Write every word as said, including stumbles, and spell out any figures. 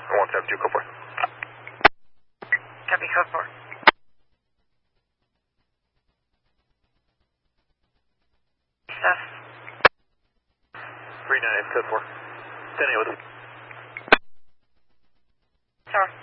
one seven two, code four. Copy, code four. Stuff. three nine eight, code four. ten eight with him. Sir.